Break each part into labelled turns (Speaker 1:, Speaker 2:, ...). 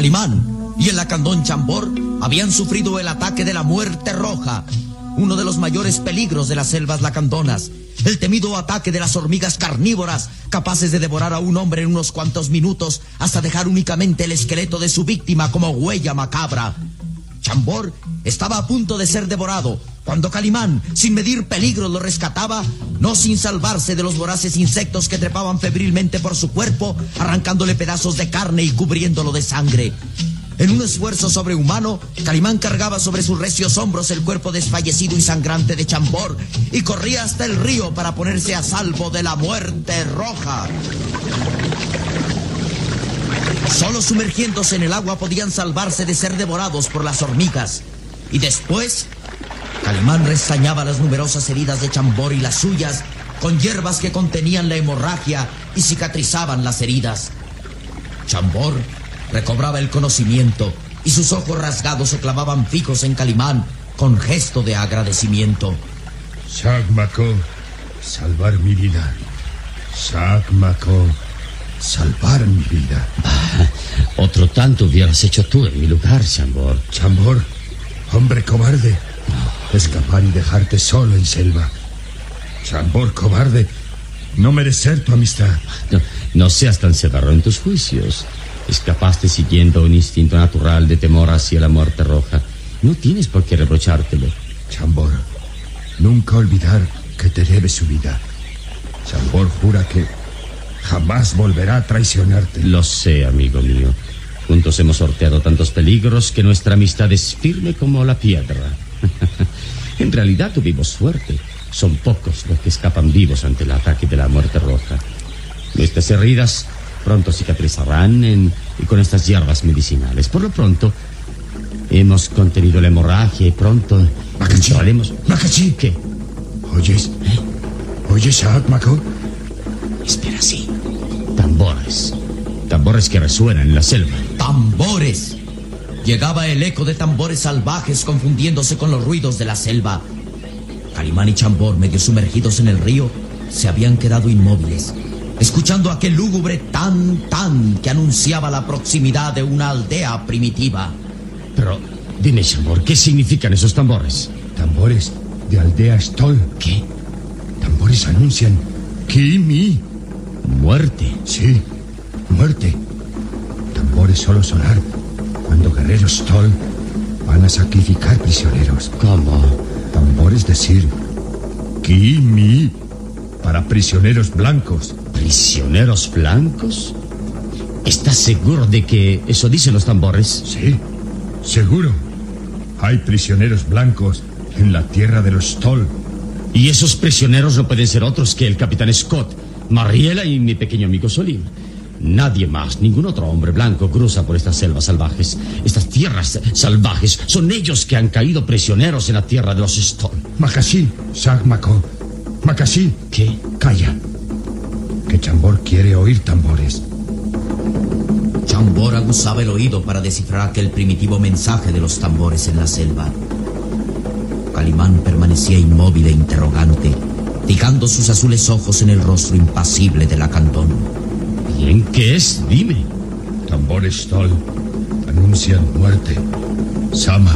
Speaker 1: Calimán y el lacandón Chambord habían sufrido el ataque de la muerte roja, uno de los mayores peligros de las selvas lacandonas, el temido ataque de las hormigas carnívoras, capaces de devorar a un hombre en unos cuantos minutos hasta dejar únicamente el esqueleto de su víctima como huella macabra. Chambord estaba a punto de ser devorado cuando Calimán, sin medir peligro, lo rescataba, no sin salvarse de los voraces insectos que trepaban febrilmente por su cuerpo, arrancándole pedazos de carne y cubriéndolo de sangre. En un esfuerzo sobrehumano, Calimán cargaba sobre sus recios hombros el cuerpo desfallecido y sangrante de Chambord y corría hasta el río para ponerse a salvo de la muerte roja. Solo sumergiéndose en el agua podían salvarse de ser devorados por las hormigas. Y después, Calimán restañaba las numerosas heridas de Chambord y las suyas con hierbas que contenían la hemorragia y cicatrizaban las heridas. Chambord recobraba el conocimiento y sus ojos rasgados se clavaban fijos en Calimán con gesto de agradecimiento.
Speaker 2: Sac-Maco, salvar mi vida. Sac-Maco, salvar mi vida.
Speaker 3: Otro tanto hubieras hecho tú en mi lugar, Chambord.
Speaker 2: Chambord, hombre cobarde. Escapar y dejarte solo en selva. Chambord, cobarde. No merecer tu amistad.
Speaker 3: No seas tan severo en tus juicios. Escapaste siguiendo un instinto natural de temor hacia la muerte roja. No tienes por qué reprochártelo.
Speaker 2: Chambord, nunca olvidar que te debe su vida. Chambord jura que jamás volverá a traicionarte.
Speaker 3: Lo sé, amigo mío. Juntos hemos sorteado tantos peligros que nuestra amistad es firme como la piedra. En realidad tuvimos suerte. Son pocos los que escapan vivos ante el ataque de la muerte roja. Nuestras heridas pronto cicatrizarán con estas hierbas medicinales. Por lo pronto, hemos contenido la hemorragia y pronto entraremos...
Speaker 2: Macachi.
Speaker 3: ¿Qué?
Speaker 2: ¿Oyes? ¿Oyes, Sac-Maco?
Speaker 3: Espera, sí. Tambores. Tambores que resuenan en la selva.
Speaker 1: ¡Tambores! Llegaba el eco de tambores salvajes confundiéndose con los ruidos de la selva. Calimán y Chambord, medio sumergidos en el río, se habían quedado inmóviles, escuchando aquel lúgubre tan que anunciaba la proximidad de una aldea primitiva.
Speaker 3: Pero, dime, Chambord, ¿qué significan esos tambores?
Speaker 2: Tambores de aldea Stoll.
Speaker 3: ¿Qué?
Speaker 2: Tambores anuncian Kimi.
Speaker 3: ¿Muerte?
Speaker 2: Sí, muerte. Tambores solo sonar cuando guerreros Stoll van a sacrificar prisioneros.
Speaker 3: ¿Cómo?
Speaker 2: Tambores decir Kimi para prisioneros blancos.
Speaker 3: ¿Prisioneros blancos? ¿Estás seguro de que eso dicen los tambores?
Speaker 2: Sí, seguro. Hay prisioneros blancos en la tierra de los Stoll.
Speaker 3: Y esos prisioneros no pueden ser otros que el capitán Scott, Mariela y mi pequeño amigo Solim. Nadie más, ningún otro hombre blanco cruza por estas selvas salvajes. Estas tierras salvajes son ellos que han caído prisioneros en la tierra de los Stoll.
Speaker 2: Macachi, Sac-Maco. Macachi.
Speaker 3: ¿Qué?
Speaker 2: Calla. Que Chambord quiere oír tambores.
Speaker 1: Chambord aguzaba el oído para descifrar aquel primitivo mensaje de los tambores en la selva. Calimán permanecía inmóvil e interrogante, fijando sus azules ojos en el rostro impasible del lacandón.
Speaker 3: ¿Bien qué es? Dime.
Speaker 2: Tambores Stoll anuncian muerte. Sama.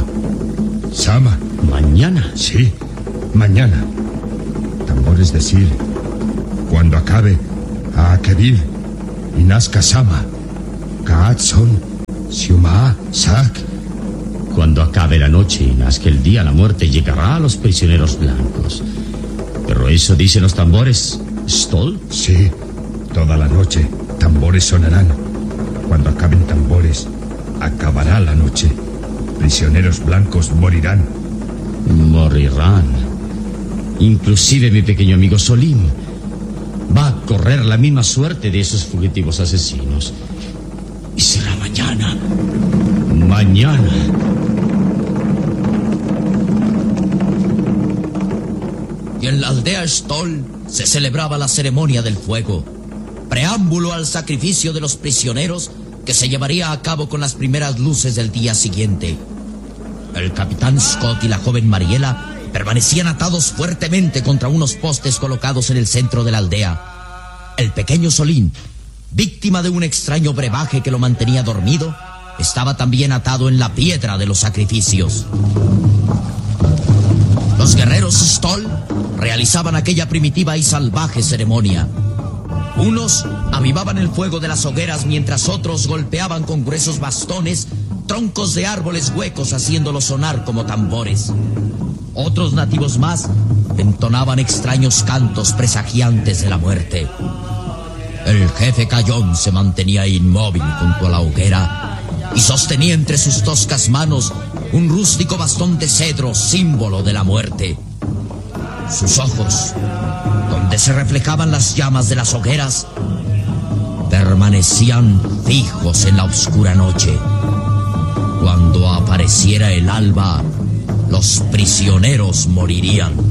Speaker 3: ¿Mañana?
Speaker 2: Sí, mañana. Tambores decir, cuando acabe a Akevil y nazca Sama, Kaatson, Siuma, Sac.
Speaker 3: Cuando acabe la noche y nazca el día, la muerte llegará a los prisioneros blancos. ¿Pero eso dicen los tambores, Stoll?
Speaker 2: Sí, toda la noche tambores sonarán. Cuando acaben tambores, acabará la noche. Prisioneros blancos morirán.
Speaker 3: Morirán. Inclusive mi pequeño amigo Solim va a correr la misma suerte de esos fugitivos asesinos. Y será mañana. Mañana.
Speaker 1: Y en la aldea Stoll se celebraba la ceremonia del fuego, preámbulo al sacrificio de los prisioneros que se llevaría a cabo con las primeras luces del día siguiente. El capitán Scott y la joven Mariela permanecían atados fuertemente contra unos postes colocados en el centro de la aldea. El pequeño Solim, víctima de un extraño brebaje que lo mantenía dormido, estaba también atado en la piedra de los sacrificios. Los guerreros Stoll realizaban aquella primitiva y salvaje ceremonia. Unos avivaban el fuego de las hogueras mientras otros golpeaban con gruesos bastones troncos de árboles huecos haciéndolos sonar como tambores. Otros nativos más entonaban extraños cantos presagiantes de la muerte. El jefe Cayón se mantenía inmóvil junto a la hoguera y sostenía entre sus toscas manos un rústico bastón de cedro, símbolo de la muerte. Sus ojos, donde se reflejaban las llamas de las hogueras, permanecían fijos en la oscura noche. Cuando apareciera el alba, los prisioneros morirían.